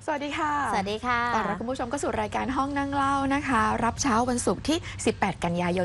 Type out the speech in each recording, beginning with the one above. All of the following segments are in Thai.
สวัสดีค่ะสวัสดีค่ะต้อนรับคุณผู้ชมเข้าสู่รายการห้องนั่งเล่านะคะรับเช้าวันศุกร์ที่ 18 กันยายน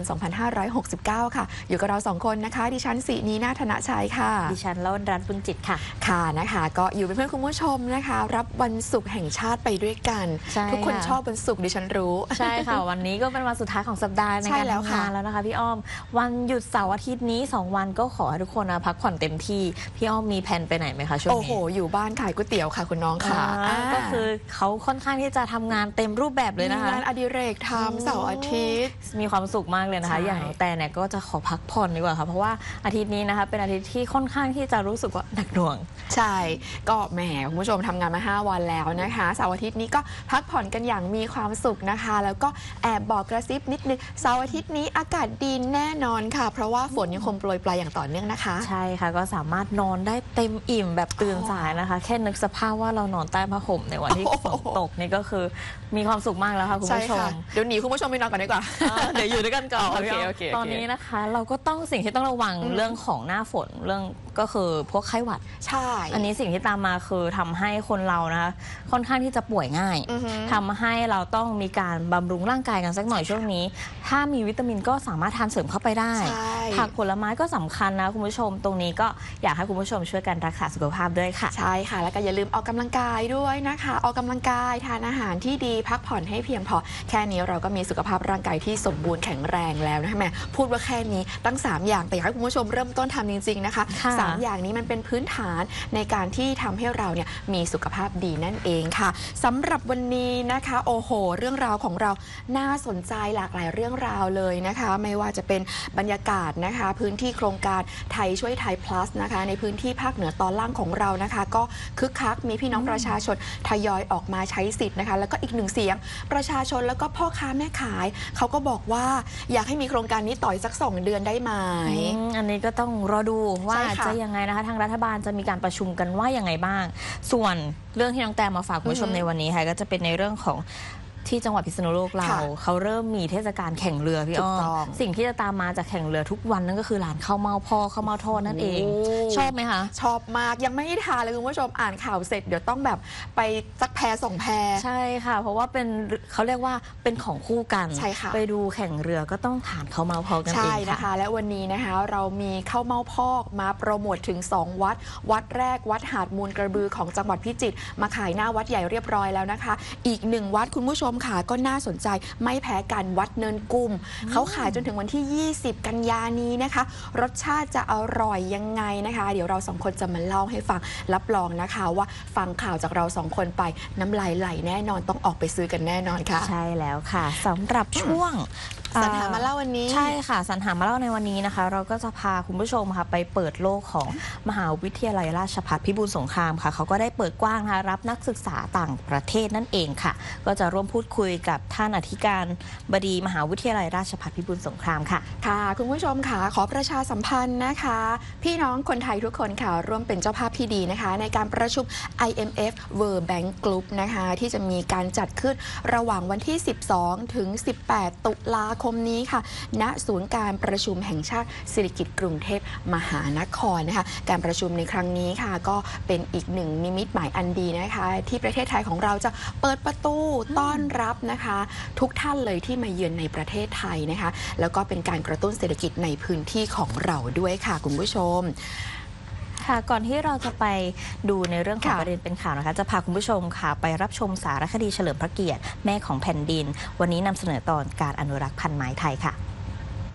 2569 ค่ะอยู่กับเรา2คนนะคะดิฉันสินีนาถนชัยค่ะดิฉันละวันรัตน์บุญจิตค่ะค่ะนะคะก็อยู่เป็นเพื่อนคุณผู้ชมนะคะรับวันศุกร์แห่งชาติไปด้วยกันทุกคนชอบวันศุกร์ดิฉันรู้ใช่ค่ะ วันนี้ก็เป็นวันสุดท้ายของสัปดาห์ในการทำงานแล้วนะคะพี่อ้อมวันหยุดเสาร์อาทิตย์นี้2วันก็ขอให้ทุกคนพักผ่อนเต็มที่พี่อ้อมมีแผนไปไหนไหมคะช่วงนี้โอ้โหอยู่บ้านขายก๋วยเตี๋ยวค่ะคุณน้องค่ะก็คือเขาค่อนข้างที่จะทำงานเต็มรูปแบบเลยนะคะงานอดิเรกทำเสาร์อาทิตย์มีความสุขมากเลยนะคะอย่างแต่เนี่ยก็จะขอพักผ่อนดีกว่าค่ะเพราะว่าอาทิตย์นี้นะคะเป็นอาทิตย์ที่ค่อนข้างที่จะรู้สึกว่าหนักหน่วงใช่ก็แหมคุณผู้ชมทำงานมา5วันแล้วนะคะเสาร์อาทิตย์นี้ก็พักผ่อนกันอย่างมีความสุขนะคะแล้วก็แอบบอกกระซิบนิดนึงเสาร์อาทิตย์นี้อากาศดีแน่นอนค่ะเพราะว่าฝนยังคงโปรยปลายอย่างต่อเนื่องนะคะใช่ค่ะก็สามารถนอนได้เต็มอิ่มแบบตื่นสายนะคะแค่นึกสภาพว่าเรานอนใต้ผ้าห่มในวันที่ฝนตกนี่ก็คือมีความสุขมากแล้วค่ะคุณผู้ชมเดี๋ยวหนีคุณผู้ชมไปนอนก่อนดีกว่าเดี๋ยวอยู่ด้วยกันก่อนโอเคตอนนี้นะคะเราก็ต้องสิ่งที่ต้องระวังเรื่องของหน้าฝนเรื่องก็คือพวกไข้หวัดใช่อันนี้สิ่งที่ตามมาคือทำให้คนเรานะคะค่อนข้างที่จะป่วยง่ายทำให้เราต้องมีการบำรุงร่างกายกันสักหน่อยช่วงนี้ถ้ามีวิตามินก็สามารถทานเสริมเข้าไปได้ผักผลไม้ก็สำคัญนะคุณผู้ชมตรงนี้ก็อยากให้คุณผู้ชมช่วยกันรักษาสุขภาพด้วยค่ะใช่ค่ะแล้วก็อย่าลืมออกกำลังกายด้วยนะคะออกกำลังกายทานอาหารที่ดีพักผ่อนให้เพียงพอแค่นี้เราก็มีสุขภาพร่างกายที่สมบูรณ์แข็งแรงแล้วนะแม่พูดว่าแค่นี้ตั้ง3อย่างแต่อยากให้คุณผู้ชมเริ่มต้นทำจริงๆนะคะ3อย่างนี้มันเป็นพื้นฐานในการที่ทำให้เราเนี่ยมีสุขภาพดีนั่นเองค่ะสำหรับวันนี้นะคะโอ้โหเรื่องราวของเราน่าสนใจหลากหลายเรื่องราวเลยนะคะไม่ว่าจะเป็นบรรยากาศนะคะพื้นที่โครงการไทยช่วยไทย plus นะคะในพื้นที่ภาคเหนือตอนล่างของเรานะคะก็คึกคักมีพี่น้องประชาชนทยอยออกมาใช้สิทธิ์นะคะแล้วก็อีกหนึ่งเสียงประชาชนแล้วก็พ่อค้าแม่ขายเขาก็บอกว่าอยากให้มีโครงการนี้ต่ออีกสัก2 เดือนได้ไหมอันนี้ก็ต้องรอดูว่าจะยังไงนะคะทางรัฐบาลจะมีการประชุมกันว่ายังไงบ้างส่วนเรื่องที่น้องแตมมาฝากคุณผู้ชมในวันนี้ค่ะก็จะเป็นในเรื่องของที่จังหวัดพิษณุโลกเขาเริ่มมีเทศกาลแข่งเรือพี่อ้อมสิ่งที่จะตามมาจากแข่งเรือทุกวันนั่นก็คือร้านข้าวเม่าพ่อข้าวเม่าทอดนั่นเองชอบไหมคะชอบมากยังไม่ได้ทานเลยคุณผู้ชมอ่านข่าวเสร็จเดี๋ยวต้องแบบไปสักแพ2 แพใช่ค่ะเพราะว่าเป็นเขาเรียกว่าเป็นของคู่กันใช่ค่ะไปดูแข่งเรือก็ต้องทานข้าวเม่าพ่อกันเองค่ะใช่นะคะและวันนี้นะคะเรามีข้าวเม่าพอกมาโปรโมทถึง2 วัดวัดแรกวัดหาดมูลกระบือของจังหวัดพิจิตรมาขายหน้าวัดใหญ่เรียบร้อยแล้วนะคะอีก1 วัดคุณผู้ชมค่ะก็น่าสนใจไม่แพ้กันวัดเนินกุมเขาขายจนถึงวันที่ 20 กันยานี้นะคะรสชาติจะอร่อยยังไงนะคะเดี๋ยวเรา2 คนจะมาเล่าให้ฟังรับรองนะคะว่าฟังข่าวจากเรา2 คนไปน้ำลายไหลแน่นอนต้องออกไปซื้อกันแน่นอนค่ะใช่แล้วค่ะสำหรับช่วงสรรหามาเล่าวันนี้ใช่ค่ะสรรหามาเล่าในวันนี้นะคะเราก็จะพาคุณผู้ชมค่ะไปเปิดโลกของมหาวิทยาลัยราชภัฏพิบูลสงครามค่ะเขาก็ได้เปิดกว้างนะคะรับนักศึกษาต่างประเทศนั่นเองค่ะก็จะร่วมพูดคุยกับท่านอธิการบดีมหาวิทยาลัยราชภัฏพิบูลสงครามค่ะค่ะคุณผู้ชมค่ะขอประชาสัมพันธ์นะคะพี่น้องคนไทยทุกคนค่ะร่วมเป็นเจ้าภาพที่ดีนะคะในการประชุม IMF World Bank Group นะคะที่จะมีการจัดขึ้นระหว่างวันที่ 12 ถึง 18 ตุลาคมนี้ค่ะณศูนย์การประชุมแห่งชาติสิริกิติ์กรุงเทพมหานครนะคะการประชุมในครั้งนี้ค่ะก็เป็นอีกหนึ่งนิมิตหมายอันดีนะคะที่ประเทศไทยของเราจะเปิดประตูต้อนรับนะคะทุกท่านเลยที่มาเยือนในประเทศไทยนะคะแล้วก็เป็นการกระตุ้นเศรษฐกิจในพื้นที่ของเราด้วยค่ะคุณผู้ชมค่ะก่อนที่เราจะไปดูในเรื่องของประเด็นเป็นข่าวนะคะจะพาคุณผู้ชมค่ะไปรับชมสารคดีเฉลิมพระเกียรติแม่ของแผ่นดินวันนี้นำเสนอตอนการอนุรักษ์พันธุ์ไม้ไทยค่ะ